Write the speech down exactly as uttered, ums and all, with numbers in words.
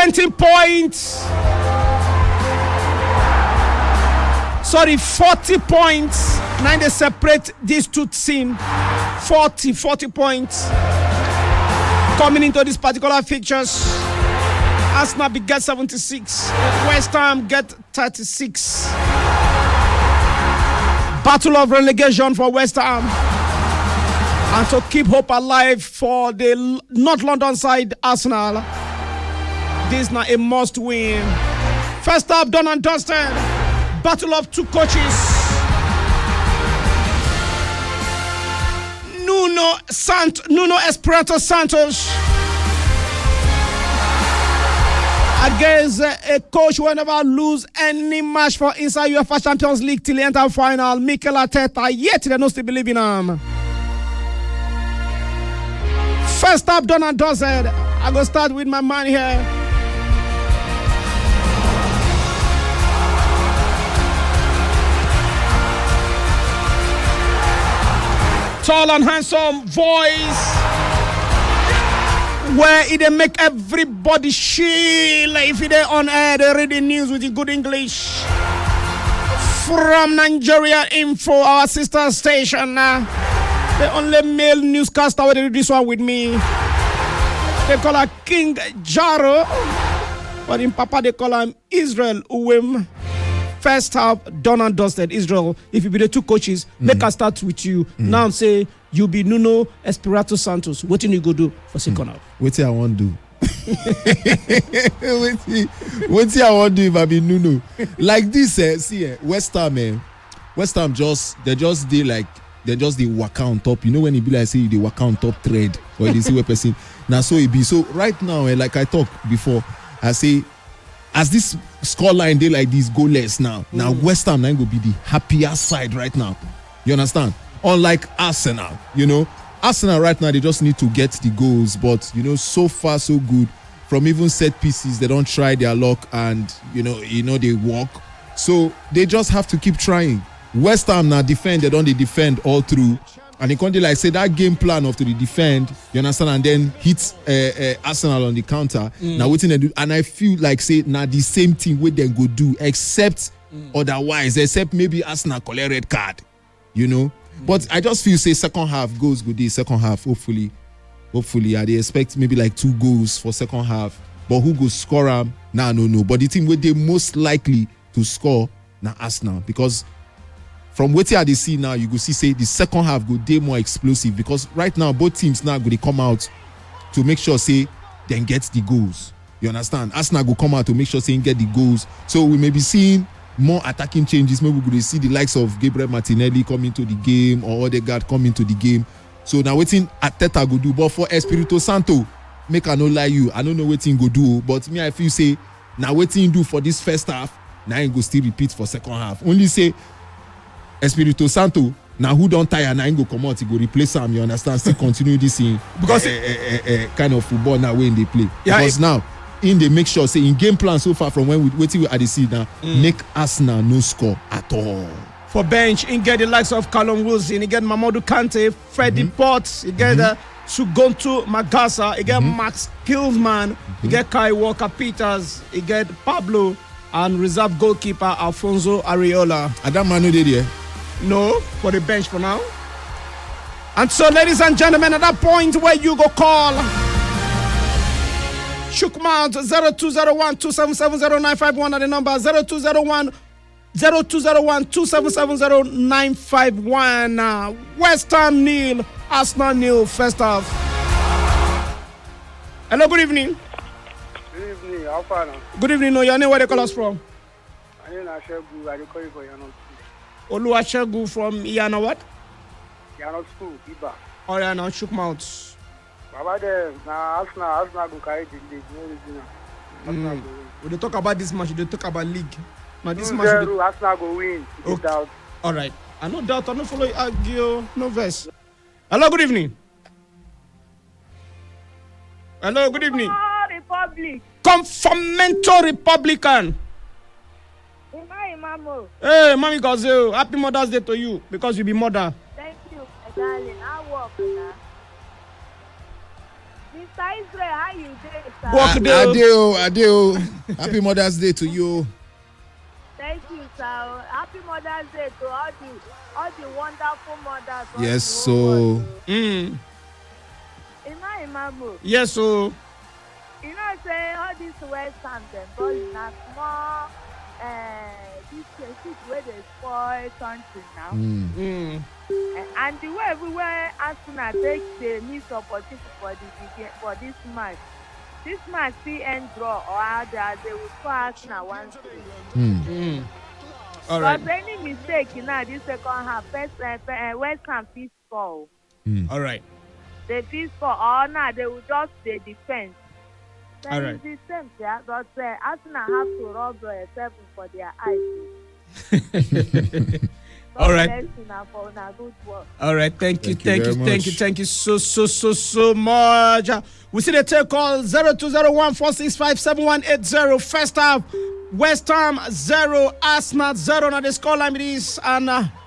twenty points. Sorry, forty points. Now they separate these two teams. forty, forty points. Coming into this particular fixtures. Arsenal get seventy-six. West Ham get thirty-six. Battle of relegation for West Ham. And to keep hope alive for the North London side, Arsenal. This is not a must win. First half done and dusted. Battle of two coaches. Nuno Sant Nuno Espirito Santos against uh, a coach who will never lose any match for inside UEFA Champions League till the enter final. Mikel Arteta, yet they don't still believe in him. First up, done and dusted. I go start with my man here. Tall and handsome voice, where it make everybody chill. If they on air, they read the news with the good English. From Nigeria Info, our sister station. Uh, the only male newscaster who do this one with me. They call her King Jaro, but in Papa they call him Israel Uwem. First half done and dusted. Israel, if you be the two coaches, mm-hmm. make us start with you. Mm-hmm. Now say you be Nuno Espirito Santos. What do you go do for second mm-hmm. half? What I want to do? What I want to do if I be Nuno? Like this, eh, see, eh, West Ham, eh, West Ham just they just they like they just the work on top. You know when it be like say they work on top thread or they see where person. Now so it be so right now, eh, like I talked before, I say. As this scoreline they like this goalless now. Mm. Now West Ham now go be the happier side right now. You understand? Unlike Arsenal, you know, Arsenal right now they just need to get the goals, but you know, so far so good. From even set pieces, they don't try their luck, and you know, you know they walk. So they just have to keep trying. West Ham now defend, they don't they defend all through. And they can't like say that game plan of to the defend, you understand, and then hit uh, uh, Arsenal on the counter. Mm. Now waiting they do, and I feel like say now the same thing what they go do, except mm. otherwise, except maybe Arsenal collect red card, you know. Mm. But I just feel say second half goes good. The second half, hopefully, hopefully, I they expect maybe like two goals for second half. But who go score them? Nah, no, no. But the team where they most likely to score now Arsenal, because. From what you see now, you go see say the second half go day more explosive, because right now both teams now go they come out to make sure say then get the goals. You understand? Arsenal go come out to make sure say get the goals. So we may be seeing more attacking changes. Maybe we go see the likes of Gabriel Martinelli come into the game or Odegaard come into the game. So now waiting Arteta go do. But for Espirito Santo, make I no lie you, I don't know what he go do. But me I feel say now waiting do for this first half, now he go still repeat for second half. Only say Espirito Santo, now who don't tire, now he go come out, he go replace him, you understand? Still continue this in because uh, uh, uh, uh, kind of football now when they play. Yeah, because it, now, in they make sure, say in game plan so far from when we waiting we at the seed now, mm. make Arsenal no score at all. For bench, he get the likes of Callum Wilson, he get Mamadou Kante, Freddie mm-hmm. Potts, he get mm-hmm. uh, Sugonto Magasa, he get mm-hmm. Max Kilsman, mm-hmm. he get Kai Walker Peters, he get Pablo, and reserve goalkeeper Alfonso Areola. Adam Manu did here. No, for the bench for now. And so, ladies and gentlemen, at that point where you go call Shookmount zero two zero one two seven seven zero nine five one at the number zero two zero one zero two zero one two seven seven zero nine five one. Uh, West Ham nil, Arsenal nil, first half. Hello, good evening. Good evening, how far now? Good evening, no, your name, where they call us from? My name is Ashegu, I call you for Yano. Oluwasegun from Iyana what? Yano School, Iba. Oh yeah, now Shookmount. Baba there, now Arsenal, Arsenal go carry the league, no reason. Mm. We don't talk about this match, we don't talk about league. Now this two match, zero, Arsenal go win, okay. Doubt. All right, I no doubt, I no follow you argue, no verse. Hello, good evening. Hello, good evening. Republic. Confirmento Republican. Hey, Mommy Gazelle, happy Mother's Day to you because you be mother. Thank you, my darling. I work now. The Mister Israel, how you doing, sir? Walk A- the- Adeo, Adeo. Happy Mother's Day to you. Thank you, sir. Happy Mother's Day to all the all the wonderful mothers. all Yes, the so- whole world. Mm. Ima Imamu, Yes, so. you know, say all this West Ham them, but na small, uh, this shit where they spoil country now. Mm. Mm. Eh, and the way everywhere Arsenal take the miss opportunity for the begin for this match. This match still end draw or other they will score Arsenal one three. Mm. Mm. All right. But any mistake now this second half, first uh, uh, West Ham fit score. Mm. All right. They fit score or now they will just the defense. Then All right. it's the same, yeah. But uh, Arsenal have to rub uh, seven for their eyes. All right. God bless you now for una good work. All right, thank you, Thank thank you you, very thank you, much. thank you so, so, so, so much. Uh, We see the take call zero two zero one four six five seven one eight zero. First half, West Ham zero, Arsenal zero. Now the score line is and uh,